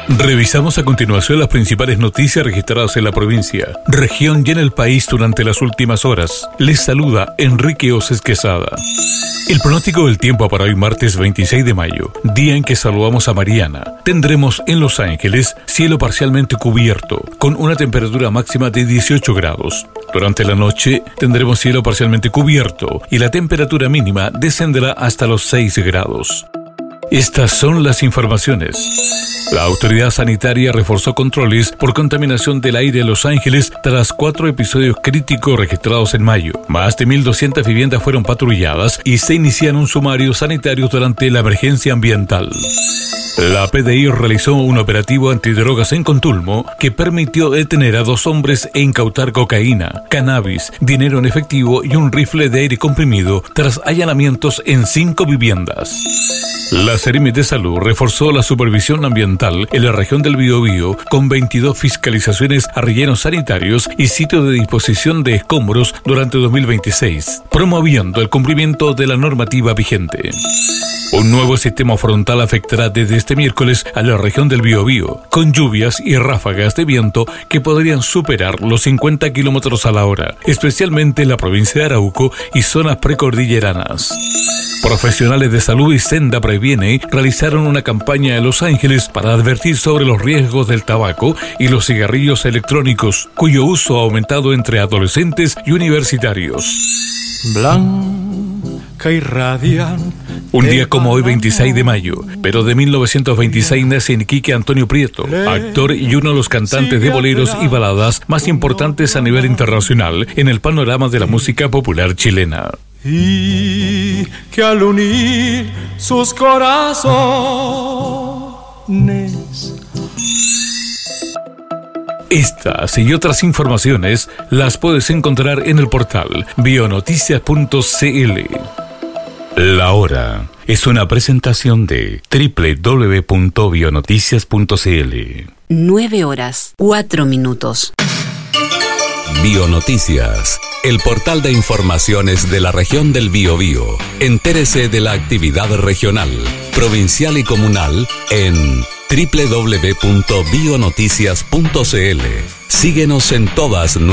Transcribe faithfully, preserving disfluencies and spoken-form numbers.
Revisamos a continuación las principales noticias registradas en la provincia, región y en el país durante las últimas horas. Les saluda Enrique Oces Quesada. El pronóstico del tiempo para hoy martes veintiséis de mayo, día en que saludamos a Mariana. Tendremos en Los Ángeles cielo parcialmente cubierto, con una temperatura máxima de dieciocho grados. Durante la noche tendremos cielo parcialmente cubierto y la temperatura mínima descenderá hasta los seis grados. Estas son las informaciones. La autoridad sanitaria reforzó controles por contaminación del aire en Los Ángeles tras cuatro episodios críticos registrados en mayo. Más de mil doscientas viviendas fueron patrulladas y se iniciaron sumarios sanitarios durante la emergencia ambiental. La P D I realizó un operativo antidrogas en Contulmo que permitió detener a dos hombres e incautar cocaína, cannabis, dinero en efectivo y un rifle de aire comprimido tras allanamientos en cinco viviendas. La Seremi de Salud reforzó la supervisión ambiental en la región del Biobío con veintidós fiscalizaciones a rellenos sanitarios y sitios de disposición de escombros durante dos mil veintiséis, promoviendo el cumplimiento de la normativa vigente. Un nuevo sistema frontal afectará desde este miércoles a la región del Biobío, con lluvias y ráfagas de viento que podrían superar los cincuenta kilómetros a la hora, especialmente en la provincia de Arauco y zonas precordilleranas. Profesionales de salud y Senda Previene realizaron una campaña en Los Ángeles para advertir sobre los riesgos del tabaco y los cigarrillos electrónicos, cuyo uso ha aumentado entre adolescentes y universitarios. Blanca y radiante. Un día como hoy, veintiséis de mayo, pero de mil novecientos veintiséis, nace en Iquique Antonio Prieto, actor y uno de los cantantes de boleros y baladas más importantes a nivel internacional en el panorama de la música popular chilena. Y que al unir sus corazones. Estas y otras informaciones las puedes encontrar en el portal bionoticias punto c l. La hora es una presentación de doble u doble u doble u punto bionoticias punto c l. Nueve horas, cuatro minutos. Bionoticias, el portal de informaciones de la región del Biobío. Entérese de la actividad regional, provincial y comunal en doble u doble u doble u punto bionoticias punto c l. Síguenos en todas nuestras